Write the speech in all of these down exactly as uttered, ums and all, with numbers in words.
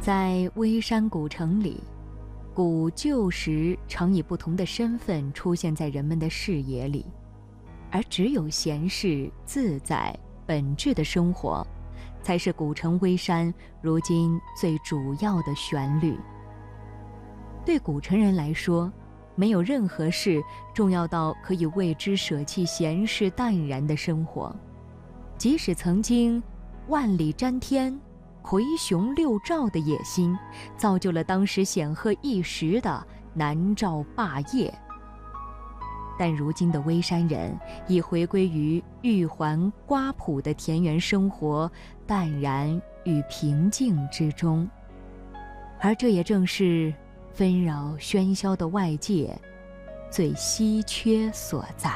在微山古城里，古旧时常以不同的身份出现在人们的视野里，而只有闲适、自在、本质的生活，才是古城微山如今最主要的旋律。对古城人来说，没有任何事重要到可以为之舍弃闲适淡然的生活。即使曾经万里瞻天、魁雄六照的野心，造就了当时显赫一时的南诏霸业，但如今的微山人已回归于玉环瓜圃的田园生活，淡然与平静之中。而这也正是纷扰喧嚣的外界最稀缺所在。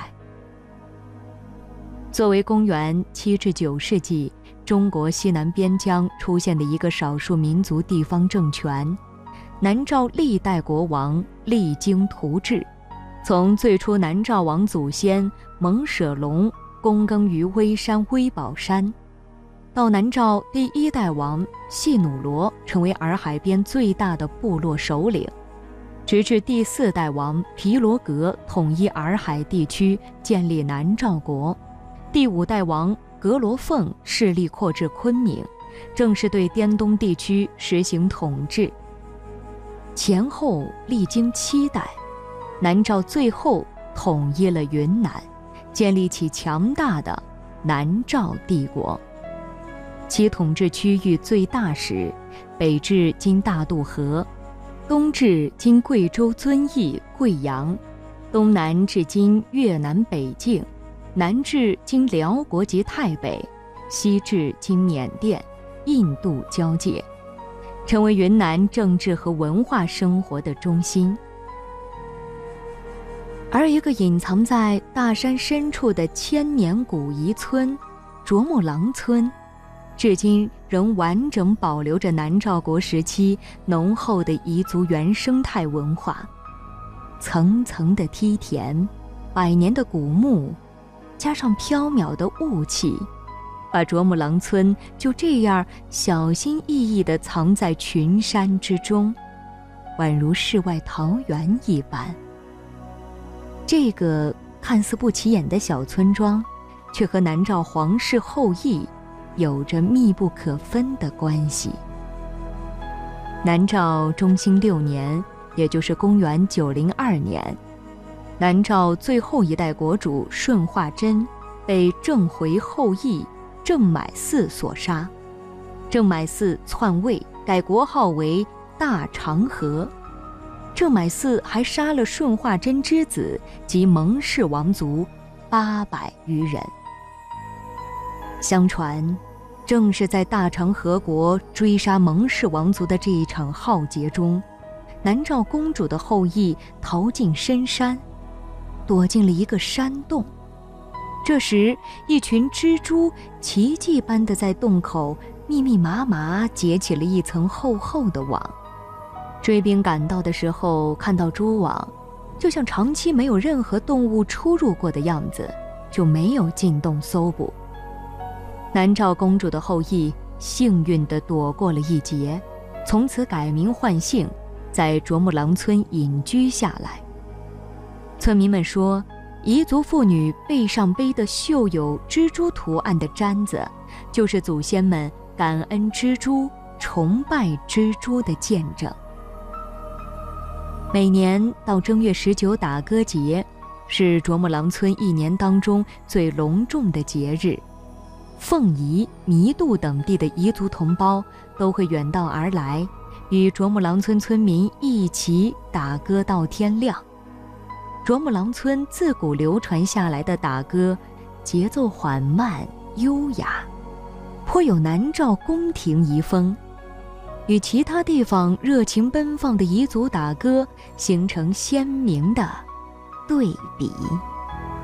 作为公元七至九世纪中国西南边疆出现的一个少数民族地方政权，南诏历代国王励精图治，从最初南诏王祖先蒙舍龙躬耕于微山微宝山，到南诏第一代王细努罗成为洱海边最大的部落首领，直至第四代王皮罗格统一洱海地区，建立南诏国，第五代王格罗凤势力扩至昆明，正式对滇东地区实行统治。前后历经七代，南诏最后统一了云南，建立起强大的南诏帝国。其统治区域最大时，北至今大渡河，东至今贵州遵义、贵阳，东南至今越南北境，南至今辽国及泰北，西至今缅甸、印度交界，成为云南政治和文化生活的中心。而一个隐藏在大山深处的千年古遗村卓木郎村，至今仍完整保留着南诏国时期浓厚的彝族原生态文化。层层的梯田，百年的古墓，加上缥缈的雾气，把卓木郎村就这样小心翼翼地藏在群山之中，宛如世外桃源一般。这个看似不起眼的小村庄，却和南诏皇室后裔有着密不可分的关系。南诏中兴六年，也就是公元九零二年，南诏最后一代国主顺化真被郑回后裔郑买嗣所杀，郑买嗣篡位，改国号为大长河。郑买嗣还杀了顺化真之子及蒙氏王族八百余人。相传，正是在大长河国追杀蒙氏王族的这一场浩劫中，南诏公主的后裔逃进深山，躲进了一个山洞。这时，一群蜘蛛奇迹般地在洞口密密麻麻结起了一层厚厚的网。追兵赶到的时候，看到蛛网，就像长期没有任何动物出入过的样子，就没有进洞搜捕。南诏公主的后裔幸运地躲过了一劫，从此改名换姓，在卓木郎村隐居下来。村民们说，彝族妇女背上背的绣有蜘蛛图案的毡子，就是祖先们感恩蜘蛛、崇拜蜘蛛的见证。每年到正月十九打歌节，是卓木郎村一年当中最隆重的节日。凤仪、弥渡等地的彝族同胞都会远道而来，与卓木郎村村民一起打歌到天亮。卓木郎村自古流传下来的打歌，节奏缓慢优雅，颇有南诏宫廷遗风，与其他地方热情奔放的彝族打歌形成鲜明的对比。